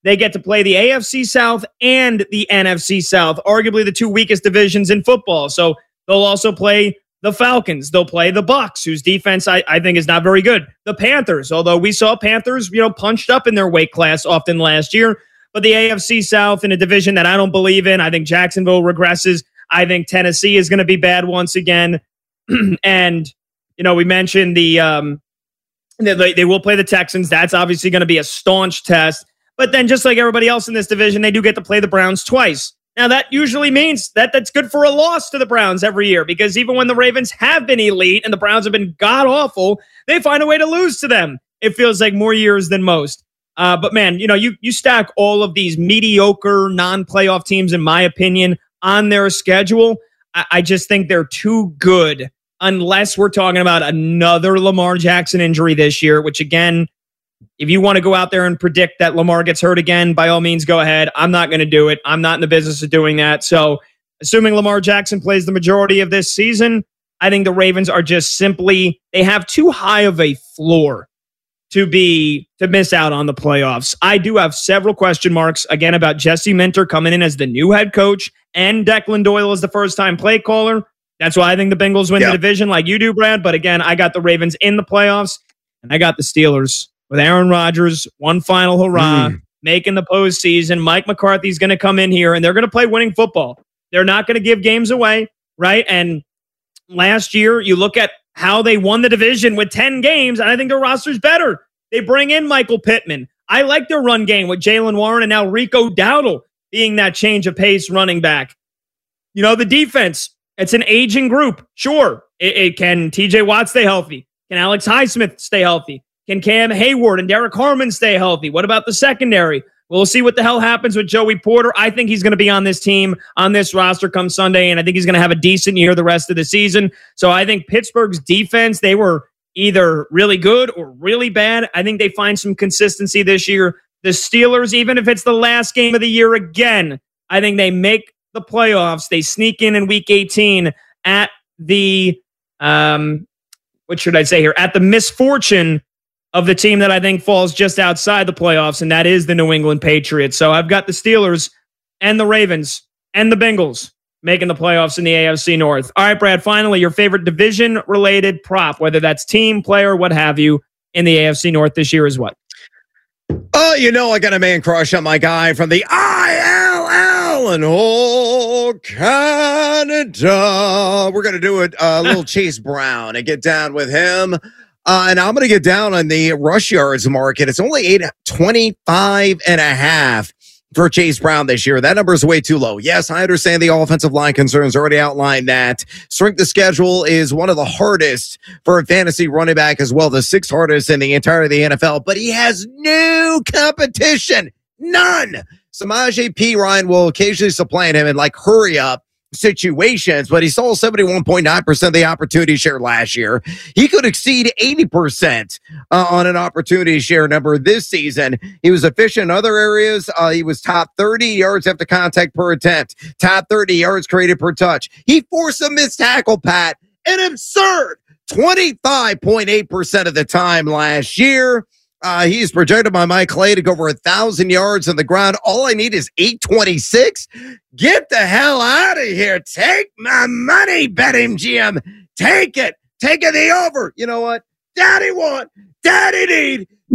they get to play the AFC South and the NFC South, arguably the two weakest divisions in football. So they'll also play the Falcons. They'll play the Bucs, whose defense I think is not very good. The Panthers, although we saw Panthers, punched up in their weight class often last year. But the AFC South in a division that I don't believe in. I think Jacksonville regresses. I think Tennessee is going to be bad once again. And, we mentioned they will play the Texans. That's obviously going to be a staunch test. But then just like everybody else in this division, they do get to play the Browns twice. Now, that usually means that's good for a loss to the Browns every year, because even when the Ravens have been elite and the Browns have been god-awful, they find a way to lose to them. It feels like more years than most. But man, you stack all of these mediocre non-playoff teams, in my opinion, on their schedule. I just think they're too good, unless we're talking about another Lamar Jackson injury this year, which again, if you want to go out there and predict that Lamar gets hurt again, by all means, go ahead. I'm not going to do it. I'm not in the business of doing that. So assuming Lamar Jackson plays the majority of this season, I think the Ravens are just simply, they have too high of a floor to miss out on the playoffs. I do have several question marks, again, about Jesse Minter coming in as the new head coach and Declan Doyle as the first-time play caller. That's why I think the Bengals win the division like you do, Brad. But again, I got the Ravens in the playoffs, and I got the Steelers with Aaron Rodgers, one final hurrah, making the postseason. Mike McCarthy's going to come in here, and they're going to play winning football. They're not going to give games away, right? And last year, you look at how they won the division with 10 games, and I think their roster's better. They bring in Michael Pittman. I like their run game with Jaylen Warren and now Rico Dowdle being that change of pace running back. The defense, it's an aging group. Sure, it can TJ Watt stay healthy? Can Alex Highsmith stay healthy? Can Cam Hayward and Derek Harmon stay healthy? What about the secondary? We'll see what the hell happens with Joey Porter. I think he's going to be on this team, on this roster come Sunday, and I think he's going to have a decent year the rest of the season. So I think Pittsburgh's defense, they were either really good or really bad. I think they find some consistency this year. The Steelers, even if it's the last game of the year again, I think they make the playoffs. They sneak in week 18 at the, what should I say here? At the misfortune of the team that I think falls just outside the playoffs, and that is the New England Patriots. So I've got the Steelers and the Ravens and the Bengals making the playoffs in the AFC North. All right, Brad, finally, your favorite division-related prop, whether that's team, player, what have you, in the AFC North this year is what? Oh, I got a man crush on my guy from the ILL and Canada. We're going to do a little Chase Brown and get down with him. And I'm going to get down on the rush yards market. It's only 825.5 for Chase Brown this year. That number is way too low. Yes, I understand the offensive line concerns. Already outlined that. Strength of schedule is one of the hardest for a fantasy running back, as well, the sixth hardest in the entire of the NFL. But he has no competition. None. Samaje Perine will occasionally supplant him and hurry up situations, but he saw 71.9% of the opportunity share last year. He could exceed 80% on an opportunity share number this season. He was efficient in other areas. He was top 30 yards after contact per attempt, top 30 yards created per touch. He forced a missed tackle, Pat, an absurd 25.8% of the time last year. He's projected by Mike Clay to go over 1,000 yards on the ground. All I need is 826. Get the hell out of here. Take my money, BetMGM. Take it. Take it the over. You know what? Daddy want, daddy need.